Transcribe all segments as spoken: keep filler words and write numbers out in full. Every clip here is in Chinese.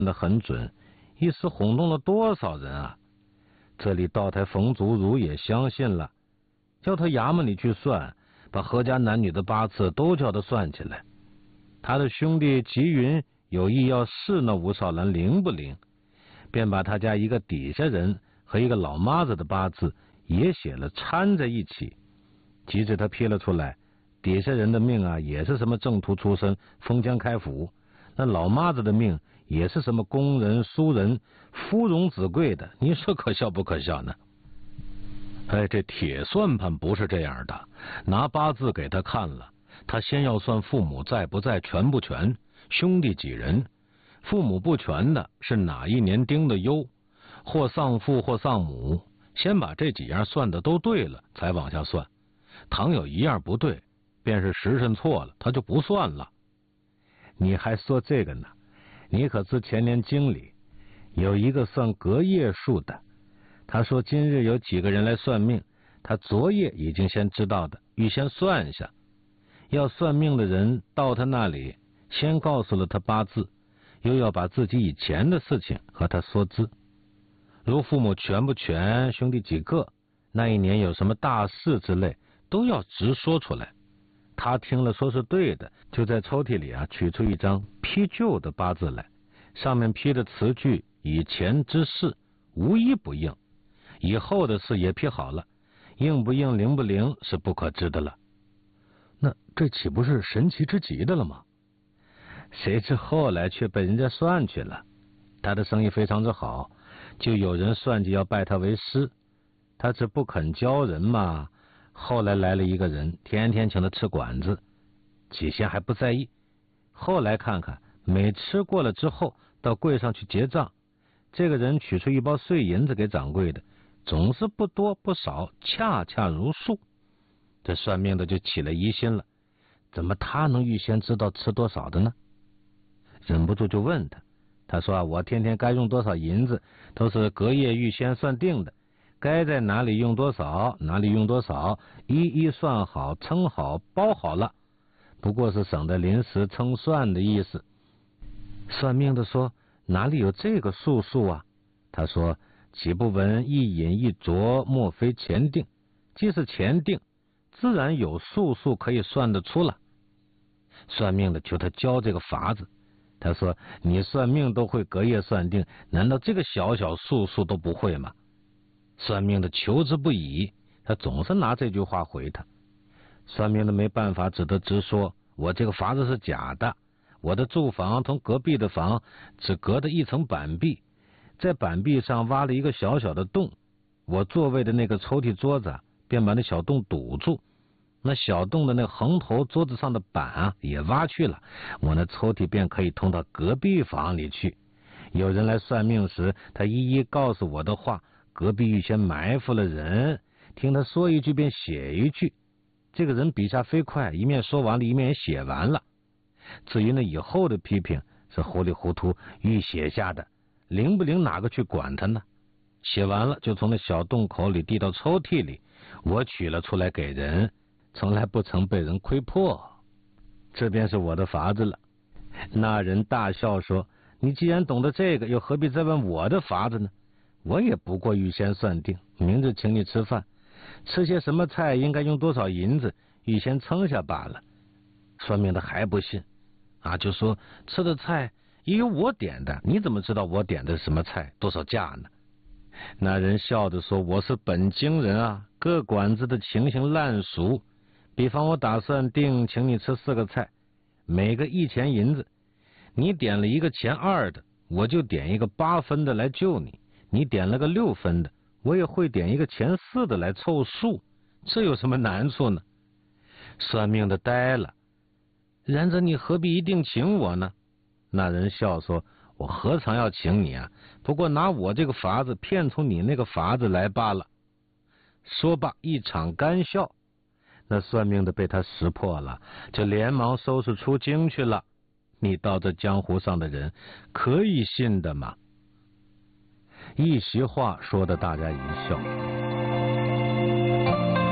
得很准，一时轰动了多少人啊！这里道台冯祖儒也相信了，叫他衙门里去算，把何家男女的八字都叫他算起来。他的兄弟吉云有意要试那吴少兰灵不灵，便把他家一个底下人和一个老妈子的八字也写了掺在一起。即使他批了出来，底下人的命啊也是什么正途出身，封疆开府，那老妈子的命也是什么工人、书人、夫荣子贵的，你说可笑不可笑呢？哎，这铁算盘不是这样的，拿八字给他看了，他先要算父母在不在，全不全，兄弟几人，父母不全的是哪一年丁的酉，或丧父或丧母，先把这几样算的都对了，才往下算。倘有一样不对，便是时辰错了，他就不算了。你还说这个呢？你可知前年经里有一个算隔夜数的，他说今日有几个人来算命，他昨夜已经先知道的，预先算一下。要算命的人到他那里，先告诉了他八字，又要把自己以前的事情和他说知，如父母全不全，兄弟几个，那一年有什么大事之类，都要直说出来。他听了说是对的，就在抽屉里啊取出一张批旧的八字来，上面批的词句以前之事无一不应，以后的事也批好了，应不应灵不灵是不可知的了。那这岂不是神奇之极的了吗？谁知后来却被人家算去了，他的生意非常之好，就有人算计要拜他为师，他只不肯教人嘛。后来来了一个人，天天请他吃馆子，起先还不在意，后来看看每吃过了之后，到柜上去结账，这个人取出一包碎银子给掌柜的，总是不多不少，恰恰如数。这算命的就起了疑心了，怎么他能预先知道吃多少的呢？忍不住就问他，他说啊，我天天该用多少银子都是隔夜预先算定的，该在哪里用多少哪里用多少，一一算好称好包好了，不过是省得临时称算的意思。算命的说，哪里有这个数数啊？他说，岂不闻一饮一啄莫非前定，既是前定，自然有数数可以算得出了。算命的求他教这个法子，他说，你算命都会隔夜算定，难道这个小小数数都不会吗？算命的求之不已，他总是拿这句话回他。算命的没办法，只得直说，我这个法子是假的，我的住房同隔壁的房只隔着一层板壁，在板壁上挖了一个小小的洞，我座位的那个抽屉桌子便把那小洞堵住，那小洞的那横头桌子上的板啊也挖去了，我那抽屉便可以通到隔壁房里去。有人来算命时，他一一告诉我的话，隔壁预先埋伏了人，听他说一句便写一句，这个人笔下飞快，一面说完了，一面也写完了。至于那以后的批评是糊里糊涂预写下的，灵不灵哪个去管他呢？写完了就从那小洞口里递到抽屉里，我取了出来给人，从来不曾被人窥破，这便是我的法子了。那人大笑说，你既然懂得这个，又何必再问我的法子呢？我也不过预先算定，明日请你吃饭，吃些什么菜应该用多少银子，预先称下罢了。算命的还不信啊，就说吃的菜也有我点的，你怎么知道我点的什么菜多少价呢？那人笑着说，我是本京人啊，各馆子的情形烂熟，比方我打算定请你吃四个菜，每个一钱银子，你点了一个钱二的，我就点一个八分的来救你，你点了个六分的，我也会点一个钱四的来凑数，这有什么难处呢？算命的呆了，然则你何必一定请我呢？那人笑说，我何尝要请你啊，不过拿我这个法子骗出你那个法子来罢了。说罢一场干笑，那算命的被他识破了，就连忙收拾出京去了。你到这江湖上的人可以信的吗？一席话说的大家一笑。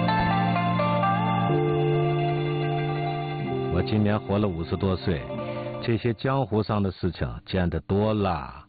我今年活了五十多岁， 这些江湖上的事情见得多了。